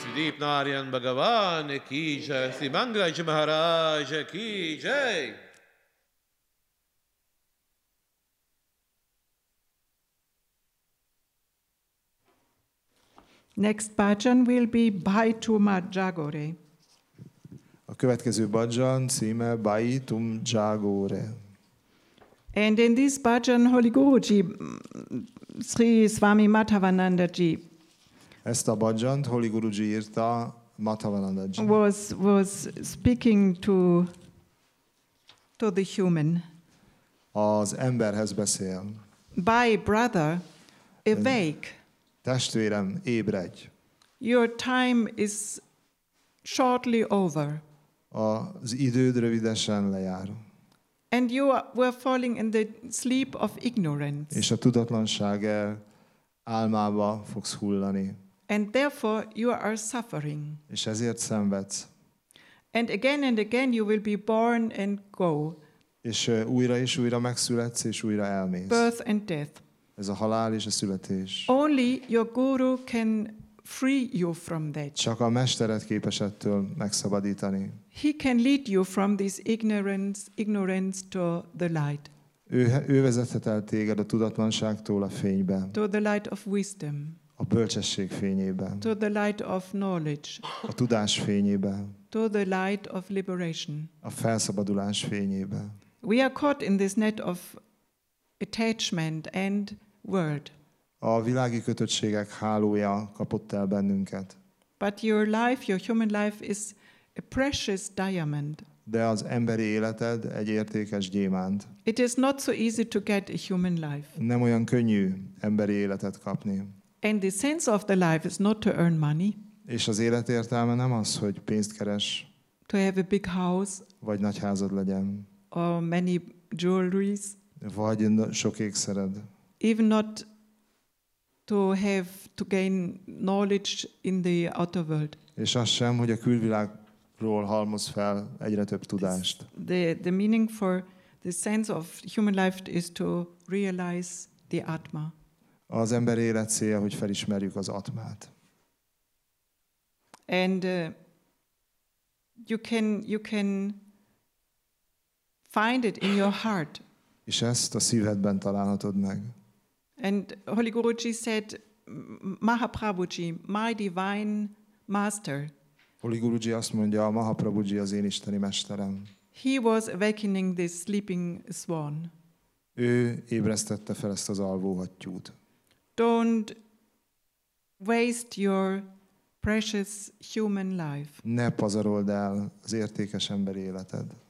Sridip Narayan Bhagavan ki jai, Sri Mangalaj Maharaj ki jai. Next bhajan will be Bhai Tuma Jagore. A következő bhajan címe Bhai Tum Jagore. And in this bhajan, Holy Guruji, Sri Swami Madhavananda Ji, Ezt a bhajant Holy Guruji írta Madhavananda Ji. was speaking to the human. Az emberhez beszél. Bhai, brother, awake. Testvérem, ébredj! Your time is shortly over. Az időd rövidesen lejár. And you were falling in the sleep of ignorance. És a tudatlanság álmába fogsz hullani. And therefore you are suffering. És ezért szenvedsz. And again you will be born and go. És újra megszületsz, és újra elmész. Birth and death. Ez a halál és a születés. Only your guru can free you from that. Csak a mestered képes ettől megszabadítani. He can lead you from this ignorance to the light. Ő vezethet el téged a tudatlanságtól a fénybe. To the light of wisdom. A bölcsesség fényébe. To the light of knowledge. A tudás fényébe. To the light of liberation. A felszabadulás fényébe. We are caught in this net of attachment and word. A világi kötöttségek hálója kapott el bennünket. But your life, your human life is a precious diamond. De az emberi életed egy értékes gyémánt. It is not so easy to get a human life. Nem olyan könnyű emberi életet kapni. And the sense of the life is not to earn money. És az élet értelme nem az, hogy pénzt keres. To have a big house. Vagy nagy házad legyen. Or many jewelries. Vagy sok ékszered. Even not to have to gain knowledge in the outer world. És az sem, hogy a külvilágról halmoz fel egyre több tudást. The meaning for the sense of human life is to realize the Atma. Az ember élet célja, hogy felismerjük az Atmát. And you can find it in your heart. És ezt a szívedben találhatod meg. And Holy Guruji said, Mahaprabhuji, my divine master. Holy Guruji azt mondja, Mahaprabhuji az én isteni mesterem. He was awakening this sleeping swan. Ő ébresztette fel ezt az alvó hattyút. Don't waste your precious human life. Ne pazarold el az értékes emberi életed.